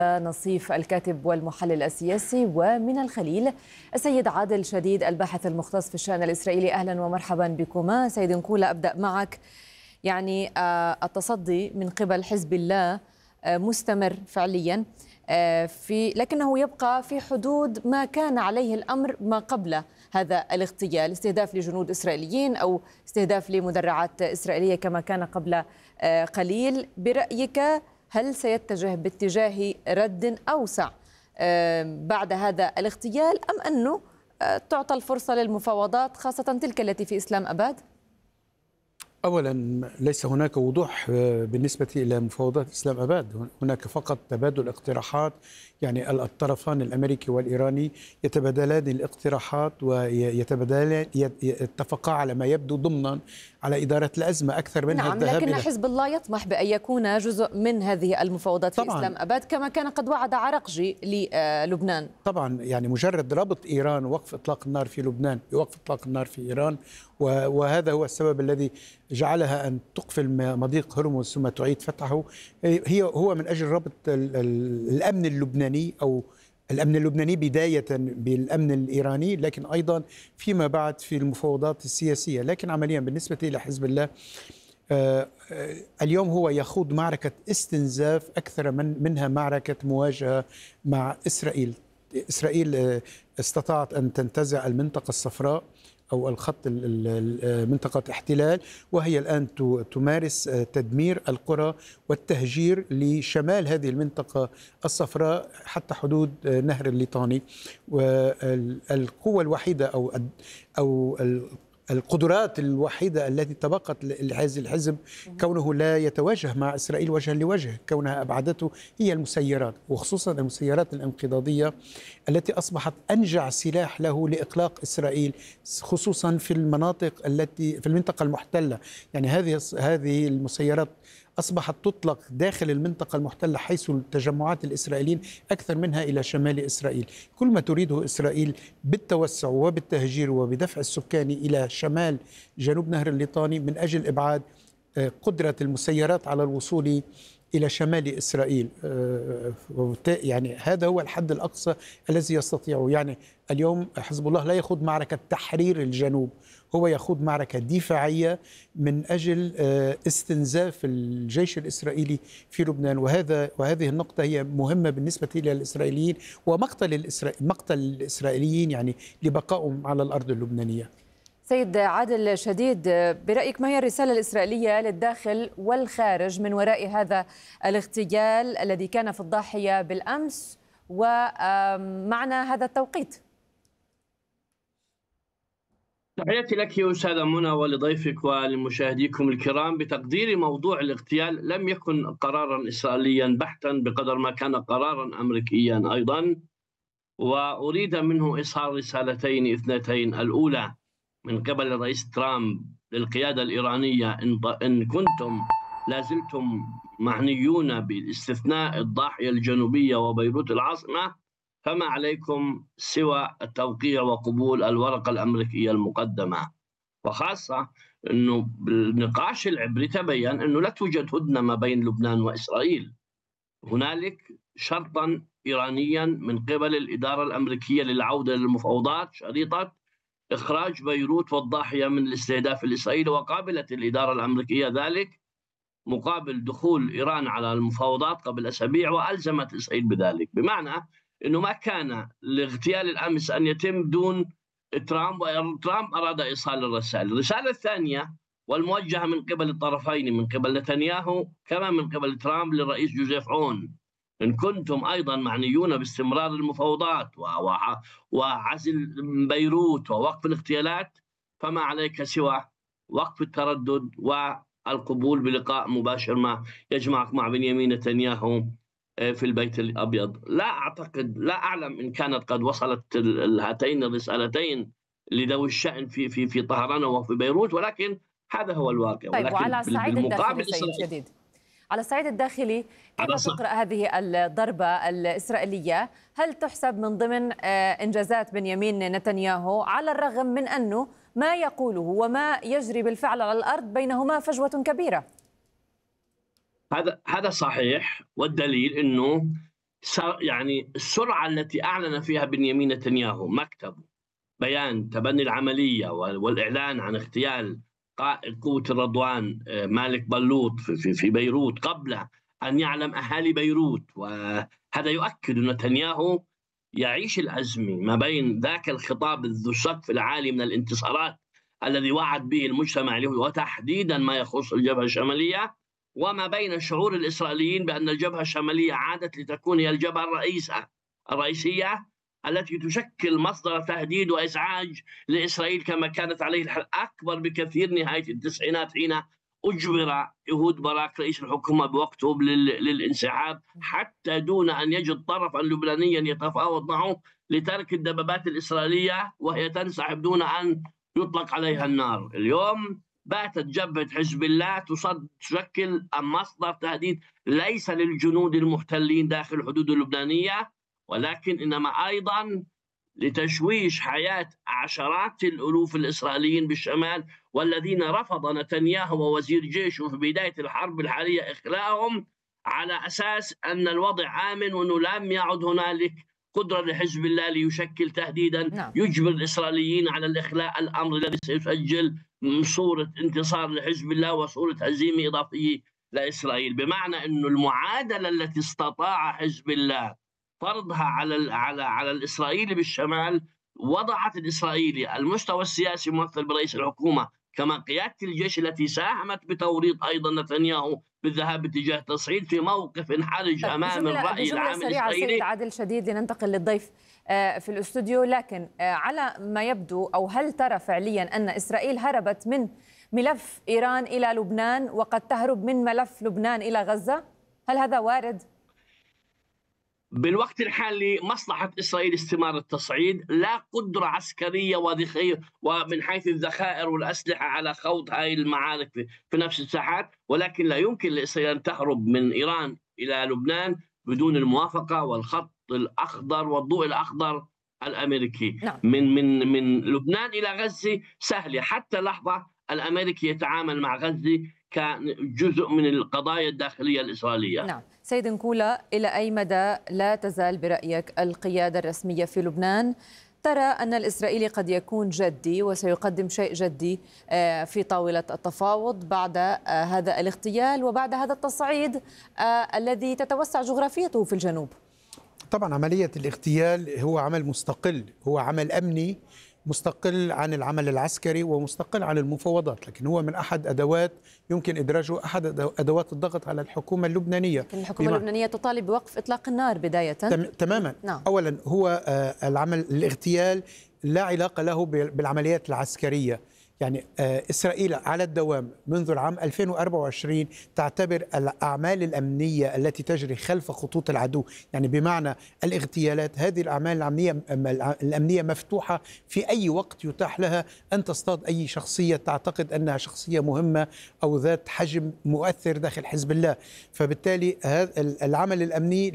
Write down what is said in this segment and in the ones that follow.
نصيف الكاتب والمحلل السياسي، ومن الخليل السيد عادل شديد الباحث المختص في الشأن الإسرائيلي. أهلا ومرحبا بكما. سيد نكولا، أبدأ معك. يعني التصدي من قبل حزب الله مستمر فعليا، لكنه يبقى في حدود ما كان عليه الأمر ما قبل هذا الاغتيال، استهداف لجنود إسرائيليين أو استهداف لمدرعات إسرائيلية كما كان قبل قليل. برأيك هل سيتجه باتجاه رد أوسع بعد هذا الاغتيال، أم أنه تعطى الفرصة للمفاوضات، خاصة تلك التي في إسلام أباد؟ أولا، ليس هناك وضوح بالنسبة إلى مفاوضات إسلام أباد. هناك فقط تبادل اقتراحات، يعني الطرفان الأمريكي والإيراني يتبادلان الاقتراحات ويتبادلان يتفقا على ما يبدو ضمنا على إدارة الأزمة أكثر من نعم، الذهاب لكن حزب الله يطمح بأن يكون جزء من هذه المفاوضات في إسلام أباد، كما كان قد وعد عرقجي للبنان. طبعا، يعني مجرد ربط إيران ووقف إطلاق النار في لبنان بوقف إطلاق النار في إيران، وهذا هو السبب الذي جعلها أن تقفل مضيق هرمز ثم تعيد فتحه. هو من أجل ربط الأمن اللبناني، أو الأمن اللبناني بداية بالأمن الإيراني، لكن أيضا فيما بعد في المفاوضات السياسية. لكن عمليا بالنسبة إلى حزب الله، اليوم هو يخوض معركة استنزاف أكثر منها معركة مواجهة مع إسرائيل. إسرائيل استطاعت أن تنتزع المنطقة الصفراء أو الخط منطقة احتلال، وهي الآن تمارس تدمير القرى والتهجير لشمال هذه المنطقة الصفراء حتى حدود نهر الليطاني. والقوة الوحيدة أو القدرات الوحيدة التي تبقت لهذا الحزب كونه لا يتواجه مع إسرائيل وجها لوجه، كونها أبعدته، هي المسيرات، وخصوصا المسيرات الانقضاضية التي أصبحت أنجع سلاح له لإقلاق إسرائيل، خصوصا في المناطق في المنطقة المحتلة. يعني هذه المسيرات أصبحت تطلق داخل المنطقة المحتلة، حيث التجمعات الإسرائيليين أكثر منها إلى شمال إسرائيل. كل ما تريده إسرائيل بالتوسع وبالتهجير وبدفع السكان إلى شمال جنوب نهر الليطاني من أجل إبعاد قدرة المسيرات على الوصول إلى شمال إسرائيل. يعني هذا هو الحد الأقصى الذي يستطيعه. يعني اليوم حزب الله لا يخوض معركة تحرير الجنوب، هو يخوض معركة دفاعية من أجل استنزاف الجيش الإسرائيلي في لبنان. وهذه النقطة هي مهمة بالنسبة للإسرائيليين، ومقتل الإسرائيليين يعني لبقائهم على الأرض اللبنانية. سيد عادل شديد، برأيك ما هي الرسالة الإسرائيلية للداخل والخارج من وراء هذا الاغتيال الذي كان في الضاحية بالأمس ومعنى هذا التوقيت؟ تحياتي لك يا أستاذة منى ولضيفك ولمشاهديكم الكرام. بتقديري موضوع الاغتيال لم يكن قرارا إسرائيليا بحتا بقدر ما كان قرارا أمريكيا أيضا، وأريد منه إصهار رسالتين اثنتين. الأولى من قبل الرئيس ترامب للقيادة الإيرانية: إن كنتم لازلتم معنيون باستثناء الضاحية الجنوبية وبيروت العاصمة، فما عليكم سوى التوقيع وقبول الورقة الأمريكية المقدمة. وخاصة أنه بالنقاش العبري تبين أنه لا توجد هدنة ما بين لبنان وإسرائيل. هنالك شرطا إيرانيا من قبل الإدارة الأمريكية للعودة للمفاوضات، شريطة إخراج بيروت والضاحية من الاستهداف الإسرائيلي، وقابلت الإدارة الأمريكية ذلك مقابل دخول إيران على المفاوضات قبل أسابيع، وألزمت إسرائيل بذلك. بمعنى أنه ما كان الاغتيال الأمس أن يتم دون ترامب، وترامب أراد إيصال الرسالة. الرسالة الثانية والموجهة من قبل الطرفين، من قبل نتنياهو كما من قبل ترامب، للرئيس جوزيف عون: إن كنتم أيضا معنيون باستمرار المفاوضات وعزل بيروت ووقف الاغتيالات، فما عليك سوى وقف التردد والقبول بلقاء مباشر ما يجمعك مع بنيامين نتنياهو في البيت الأبيض. لا أعلم إن كانت قد وصلت هاتين الرسالتين لذوي الشأن في طهران وفي بيروت، ولكن هذا هو الواقع. طيب، ولكن وعلى الصعيد الداخلي بالمقابل سيد شديد، على الصعيد الداخلي كيف تقرأ هذه الضربة الإسرائيلية؟ هل تحسب من ضمن إنجازات بنيامين نتنياهو، على الرغم من أنه ما يقوله وما يجري بالفعل على الأرض بينهما فجوة كبيرة؟ هذا صحيح، والدليل أنه يعني السرعة التي أعلن فيها بنيامين نتنياهو مكتبه بيان تبني العملية والإعلان عن اغتيال قائد قوة الرضوان مالك بلوط في بيروت قبل أن يعلم أهالي بيروت، وهذا يؤكد أن نتنياهو يعيش الأزمة ما بين ذاك الخطاب ذو السقف العالي من الانتصارات الذي وعد به المجتمع له وتحديدا ما يخص الجبهة الشمالية، وما بين شعور الإسرائيليين بأن الجبهة الشمالية عادت لتكون هي الجبهة الرئيسية التي تشكل مصدر تهديد وإزعاج لإسرائيل كما كانت عليه الحال أكبر بكثير نهاية التسعينات حين أجبر يهود باراك رئيس الحكومة بوقته للانسحاب حتى دون أن يجد طرفا لبنانيا يتفاوض معه لترك الدبابات الإسرائيلية وهي تنسحب دون أن يطلق عليها النار. اليوم باتت جبهة حزب الله تشكل مصدر تهديد ليس للجنود المحتلين داخل الحدود اللبنانية، ولكن إنما أيضا لتشويش حياة عشرات الألوف الإسرائيليين بالشمال، والذين رفض نتنياهو ووزير جيشه في بداية الحرب الحالية إخلاءهم على أساس أن الوضع آمن وأنه لم يعد هنالك قدرة لحزب الله ليشكل تهديدا يجبر الإسرائيليين على الإخلاء، الأمر الذي سيسجل صورة انتصار لحزب الله وصورة هزيمة إضافية لإسرائيل. بمعنى أن المعادلة التي استطاع حزب الله فرضها على الإسرائيلي بالشمال وضعت الإسرائيلي المستوى السياسي ممثل برئيس الحكومة كما قيادة الجيش التي ساهمت بتوريط أيضا نتنياهو بالذهاب باتجاه تصعيد في موقف انحرج أمام الرأي العام الإسرائيلي. سيد عادل شديد لننتقل للضيف في الاستوديو، لكن على ما يبدو أو هل ترى فعليا أن إسرائيل هربت من ملف إيران إلى لبنان وقد تهرب من ملف لبنان إلى غزة؟ هل هذا وارد؟ بالوقت الحالي مصلحة إسرائيل استمرار التصعيد، لا قدرة عسكرية ومن حيث الذخائر والأسلحة على خوض هذه المعارك في نفس الساحات، ولكن لا يمكن لإسرائيل أن تهرب من إيران إلى لبنان بدون الموافقة والخط الأخضر والضوء الأخضر الأمريكي. من لبنان إلى غزة سهلة، حتى لحظة الأمريكي يتعامل مع غزة كجزء من القضايا الداخلية الإسرائيلية. نعم. سيد نكولا، إلى أي مدى لا تزال برأيك القيادة الرسمية في لبنان ترى أن الإسرائيلي قد يكون جدي وسيقدم شيء جدي في طاولة التفاوض بعد هذا الاغتيال وبعد هذا التصعيد الذي تتوسع جغرافيته في الجنوب؟ طبعا عملية الاغتيال هو عمل مستقل، هو عمل أمني مستقل عن العمل العسكري ومستقل عن المفاوضات، لكن هو من أحد أدوات يمكن إدراجه أحد أدوات الضغط على الحكومة اللبنانية. الحكومة اللبنانية تطالب بوقف إطلاق النار بداية. تماما. نعم. أولا هو الاغتيال لا علاقة له بالعمليات العسكرية، يعني إسرائيل على الدوام منذ العام 2024 تعتبر الأعمال الأمنية التي تجري خلف خطوط العدو، يعني بمعنى الاغتيالات، هذه الأعمال الأمنية مفتوحة في أي وقت يتاح لها أن تصطاد أي شخصية تعتقد أنها شخصية مهمة أو ذات حجم مؤثر داخل حزب الله. فبالتالي هذا العمل الأمني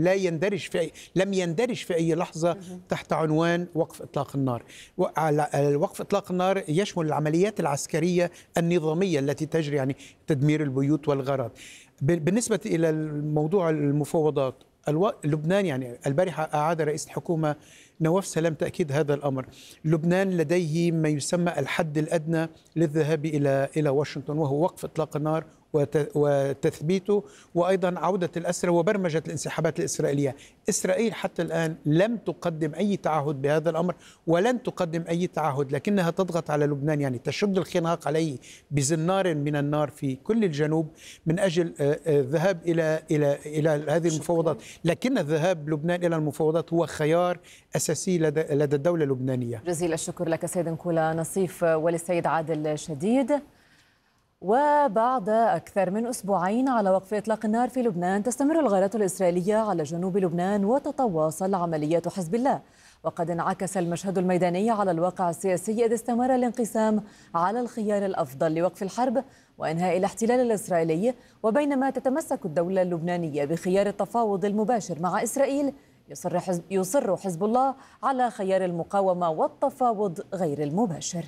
لم يندرج في أي لحظة تحت عنوان وقف إطلاق النار. وقف إطلاق النار يشمل العمليات العسكرية النظامية التي تجري، يعني تدمير البيوت والغارات. بالنسبة إلى الموضوع المفاوضات، لبنان يعني البارحة أعاد رئيس الحكومة نواف سلام تأكيد هذا الأمر. لبنان لديه ما يسمى الحد الأدنى للذهاب إلى واشنطن، وهو وقف إطلاق النار وتثبيته وأيضا عودة الأسرى وبرمجة الانسحابات الإسرائيلية. إسرائيل حتى الآن لم تقدم أي تعهد بهذا الأمر ولن تقدم أي تعهد، لكنها تضغط على لبنان، يعني تشد الخناق عليه بزنار من النار في كل الجنوب من أجل الذهاب إلى هذه المفاوضات. لكن الذهاب لبنان إلى المفاوضات هو خيار أساسي لدى الدولة اللبنانية. جزيل الشكر لك سيد نكولا نصيف وللسيد عادل شديد. وبعد أكثر من أسبوعين على وقف إطلاق النار في لبنان، تستمر الغارات الإسرائيلية على جنوب لبنان وتتواصل عمليات حزب الله، وقد انعكس المشهد الميداني على الواقع السياسي إذ استمر الانقسام على الخيار الأفضل لوقف الحرب وإنهاء الاحتلال الإسرائيلي، وبينما تتمسك الدولة اللبنانية بخيار التفاوض المباشر مع إسرائيل، يصر حزب الله على خيار المقاومة والتفاوض غير المباشر.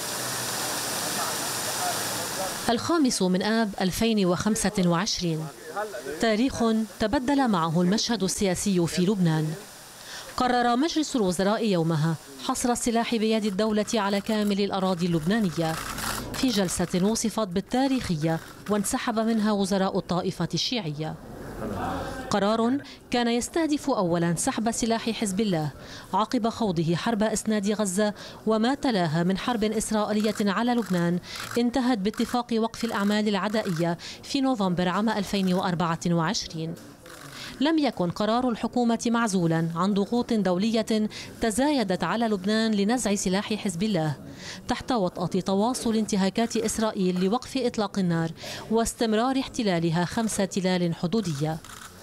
5 من آب 2025 تاريخ تبدل معه المشهد السياسي في لبنان. قرر مجلس الوزراء يومها حصر السلاح بيد الدولة على كامل الأراضي اللبنانية في جلسة وصفت بالتاريخية وانسحب منها وزراء الطائفة الشيعية. قرار كان يستهدف أولا سحب سلاح حزب الله عقب خوضه حرب إسناد غزة وما تلاها من حرب إسرائيلية على لبنان انتهت باتفاق وقف الأعمال العدائية في نوفمبر عام 2024. لم يكن قرار الحكومة معزولا عن ضغوط دولية تزايدت على لبنان لنزع سلاح حزب الله تحت وطأة تواصل انتهاكات إسرائيل لوقف إطلاق النار واستمرار احتلالها 5 تلال حدودية.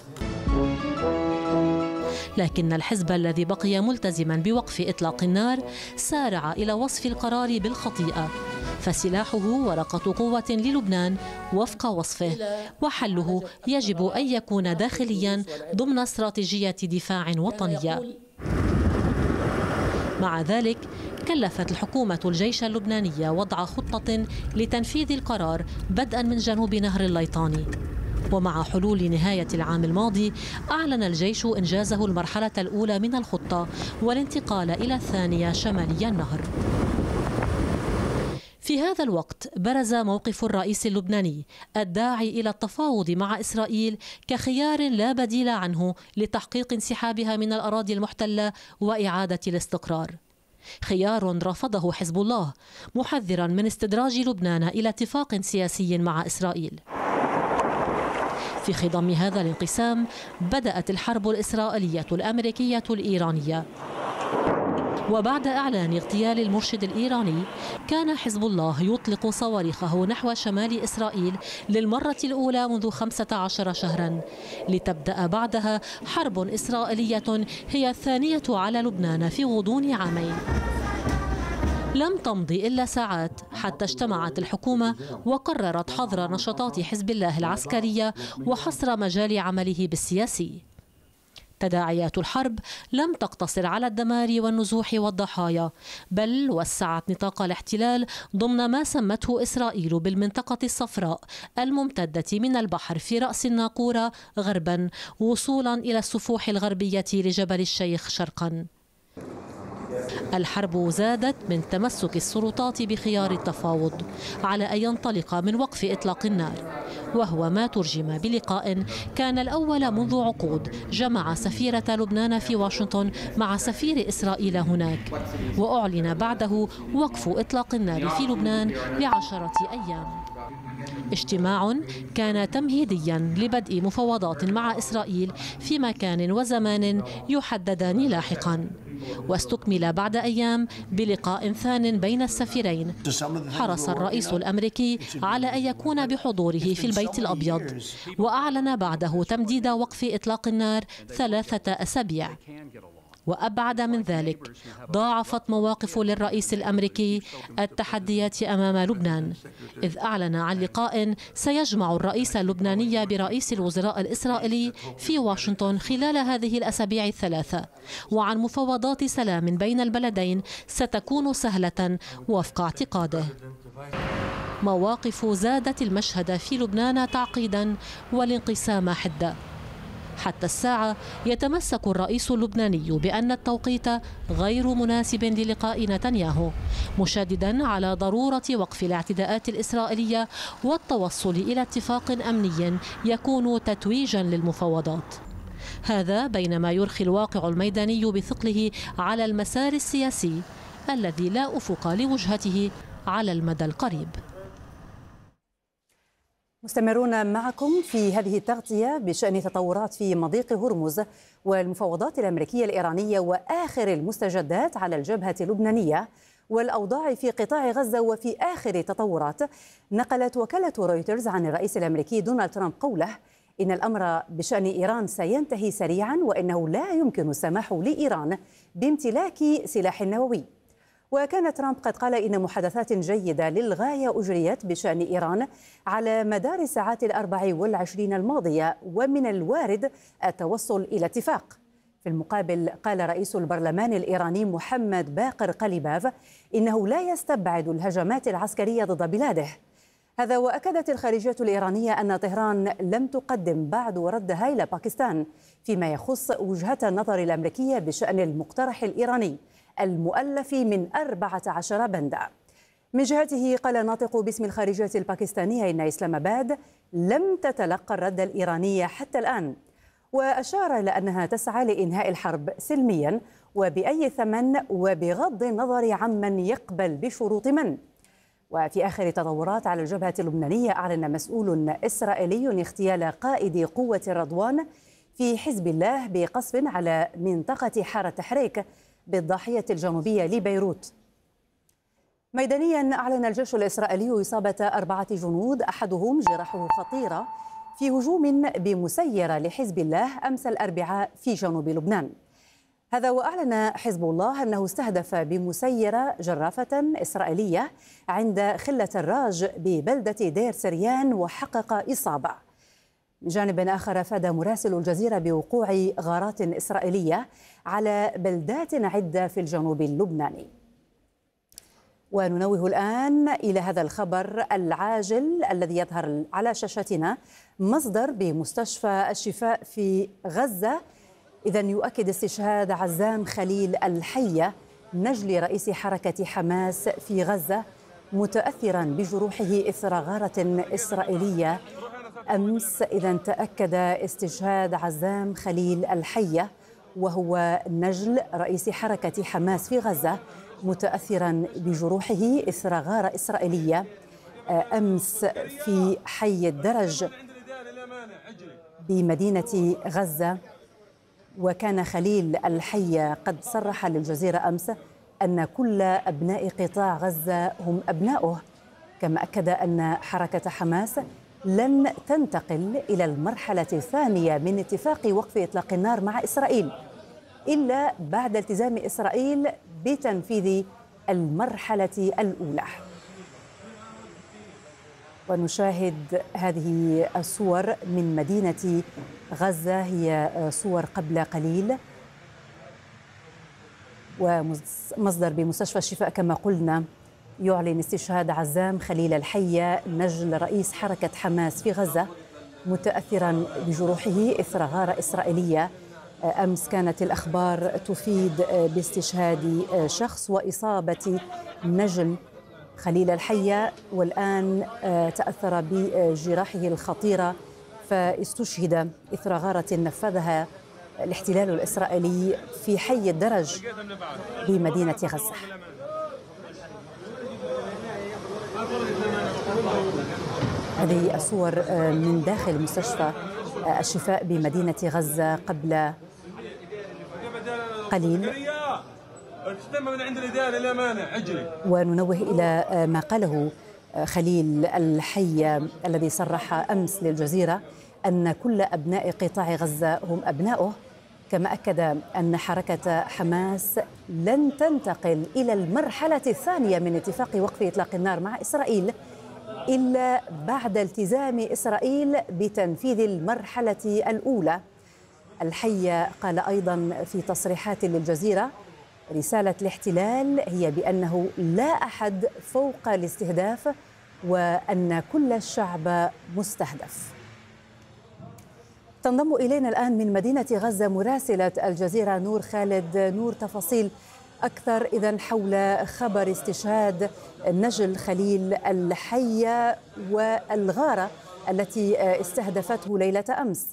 لكن الحزب الذي بقي ملتزما بوقف إطلاق النار سارع إلى وصف القرار بالخطيئة، فسلاحه ورقة قوة للبنان وفق وصفه، وحله يجب أن يكون داخليا ضمن استراتيجية دفاع وطنية. مع ذلك كلفت الحكومة الجيش اللبناني وضع خطة لتنفيذ القرار بدءا من جنوب نهر الليطاني. ومع حلول نهاية العام الماضي أعلن الجيش إنجازه المرحلة الأولى من الخطة والانتقال إلى الثانية شمالي النهر. في هذا الوقت برز موقف الرئيس اللبناني الداعي إلى التفاوض مع إسرائيل كخيار لا بديل عنه لتحقيق انسحابها من الأراضي المحتلة وإعادة الاستقرار، خيار رفضه حزب الله محذرا من استدراج لبنان إلى اتفاق سياسي مع إسرائيل. في خضم هذا الانقسام بدأت الحرب الإسرائيلية الأمريكية الإيرانية، وبعد إعلان اغتيال المرشد الإيراني كان حزب الله يطلق صواريخه نحو شمال إسرائيل للمرة الأولى منذ 15 شهرا، لتبدأ بعدها حرب إسرائيلية هي الثانية على لبنان في غضون عامين. لم تمضي إلا ساعات حتى اجتمعت الحكومة وقررت حظر نشاطات حزب الله العسكرية وحصر مجال عمله بالسياسي. تداعيات الحرب لم تقتصر على الدمار والنزوح والضحايا، بل وسعت نطاق الاحتلال ضمن ما سمته إسرائيل بالمنطقة الصفراء الممتدة من البحر في رأس الناقورة غربا وصولا إلى السفوح الغربية لجبل الشيخ شرقا. الحرب زادت من تمسك السلطات بخيار التفاوض على أن ينطلق من وقف إطلاق النار، وهو ما ترجم بلقاء كان الأول منذ عقود جمع سفيرة لبنان في واشنطن مع سفير إسرائيل هناك، وأعلن بعده وقف إطلاق النار في لبنان ل10 أيام. اجتماع كان تمهيديا لبدء مفاوضات مع إسرائيل في مكان وزمان يحددان لاحقا، واستكمل بعد أيام بلقاء ثان بين السفيرين. حرص الرئيس الأمريكي على أن يكون بحضوره في البيت الأبيض، وأعلن بعده تمديد وقف إطلاق النار 3 أسابيع. وأبعد من ذلك ضاعفت مواقف للرئيس الأمريكي التحديات أمام لبنان، إذ أعلن عن لقاء سيجمع الرئيس اللبناني برئيس الوزراء الإسرائيلي في واشنطن خلال هذه الأسابيع ال3، وعن مفاوضات سلام بين البلدين ستكون سهلة وفق اعتقاده. مواقف زادت المشهد في لبنان تعقيدا والانقسام حدة. حتى الساعة يتمسك الرئيس اللبناني بأن التوقيت غير مناسب للقاء نتنياهو، مشددا على ضرورة وقف الاعتداءات الإسرائيلية والتوصل إلى اتفاق أمني يكون تتويجا للمفاوضات. هذا بينما يرخي الواقع الميداني بثقله على المسار السياسي الذي لا أفق لوجهته على المدى القريب. مستمرون معكم في هذه التغطية بشأن تطورات في مضيق هرمز والمفاوضات الأمريكية الإيرانية وآخر المستجدات على الجبهة اللبنانية والأوضاع في قطاع غزة. وفي آخر تطورات نقلت وكالة رويترز عن الرئيس الأمريكي دونالد ترامب قوله إن الأمر بشأن إيران سينتهي سريعا وإنه لا يمكن السماح لإيران بامتلاك سلاح نووي. وكان ترامب قد قال إن محادثات جيدة للغاية أجريت بشأن إيران على مدار الساعات 24 الماضية ومن الوارد التوصل إلى اتفاق. في المقابل قال رئيس البرلمان الإيراني محمد باقر قليباف إنه لا يستبعد الهجمات العسكرية ضد بلاده. هذا وأكدت الخارجية الإيرانية أن طهران لم تقدم بعد ردها إلى باكستان فيما يخص وجهة النظر الأمريكية بشأن المقترح الإيراني المؤلف من 14 بندا. من جهته قال الناطق باسم الخارجية الباكستانية إن إسلام آباد لم تتلقى الرد الإيراني حتى الآن، وأشار إلى أنها تسعى لإنهاء الحرب سلميا وبأي ثمن وبغض النظر عمن يقبل بشروط من. وفي آخر تطورات على الجبهة اللبنانية، أعلن مسؤول إسرائيلي اغتيال قائد قوة الرضوان في حزب الله بقصف على منطقة حارة تحريك بالضاحية الجنوبية لبيروت. ميدانيا، أعلن الجيش الإسرائيلي إصابة 4 جنود أحدهم جراحه خطيرة في هجوم بمسيرة لحزب الله أمس الأربعاء في جنوب لبنان. هذا وأعلن حزب الله أنه استهدف بمسيرة جرافة إسرائيلية عند خلة الراج ببلدة دير سريان وحقق إصابة. من جانب آخر، أفاد مراسل الجزيرة بوقوع غارات إسرائيلية على بلدات عدة في الجنوب اللبناني. وننوه الآن إلى هذا الخبر العاجل الذي يظهر على شاشتنا. مصدر بمستشفى الشفاء في غزة إذا يؤكد استشهاد عزام خليل الحية نجل رئيس حركة حماس في غزة متأثرا بجروحه إثر غارة إسرائيلية أمس. إذا تأكد استشهاد عزام خليل الحية وهو نجل رئيس حركة حماس في غزة متأثرا بجروحه إثر غارة إسرائيلية أمس في حي الدرج بمدينة غزة. وكان خليل الحية قد صرح للجزيرة أمس أن كل أبناء قطاع غزة هم أبناؤه، كما أكد أن حركة حماس لن تنتقل إلى المرحلة الثانية من اتفاق وقف إطلاق النار مع إسرائيل إلا بعد التزام إسرائيل بتنفيذ المرحلة الأولى. ونشاهد هذه الصور من مدينة غزة، هي صور قبل قليل. ومصدر بمستشفى الشفاء كما قلنا يعلن استشهاد عزام خليل الحية نجل رئيس حركة حماس في غزة متأثرا بجروحه إثر غارة إسرائيلية أمس. كانت الأخبار تفيد باستشهاد شخص وإصابة نجل خليل الحية، والآن تأثر بجراحه الخطيرة فاستشهد إثر غارة نفذها الاحتلال الإسرائيلي في حي الدرج بمدينة غزة. هذه الصور من داخل مستشفى الشفاء بمدينة غزة قبل قليل. وننوه إلى ما قاله خليل الحية الذي صرح أمس للجزيرة أن كل أبناء قطاع غزة هم أبناؤه، كما أكد أن حركة حماس لن تنتقل إلى المرحلة الثانية من اتفاق وقف إطلاق النار مع إسرائيل إلا بعد التزام إسرائيل بتنفيذ المرحلة الأولى. الحية قال أيضا في تصريحات للجزيرة رسالة الاحتلال هي بأنه لا أحد فوق الاستهداف وأن كل الشعب مستهدف. تنضم إلينا الآن من مدينة غزة مراسلة الجزيرة نور خالد. نور، تفاصيل أكثر إذن حول خبر استشهاد نجل خليل الحية والغارة التي استهدفته ليلة أمس.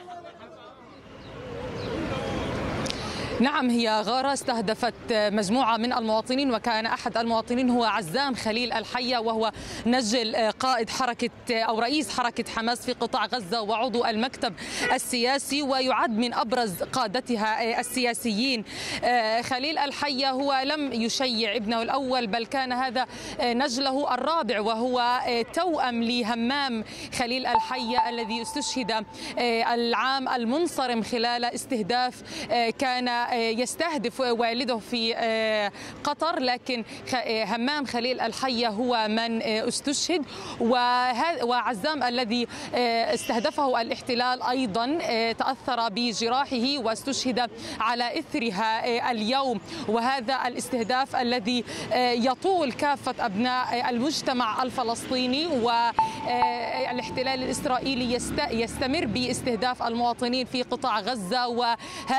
نعم، هي غارة استهدفت مجموعة من المواطنين، وكان أحد المواطنين هو عزام خليل الحية وهو نجل قائد حركة أو رئيس حركة حماس في قطاع غزة وعضو المكتب السياسي ويعد من أبرز قادتها السياسيين. خليل الحية هو لم يشيع ابنه الأول، بل كان هذا نجله الرابع، وهو توأم لهمام خليل الحية الذي استشهد العام المنصرم خلال استهداف كان ويستهدف والده في قطر، لكن همام خليل الحية هو من استشهد. وعزام الذي استهدفه الاحتلال أيضا تأثر بجراحه واستشهد على إثرها اليوم. وهذا الاستهداف الذي يطول كافة أبناء المجتمع الفلسطيني، والاحتلال الإسرائيلي يستمر باستهداف المواطنين في قطاع غزة.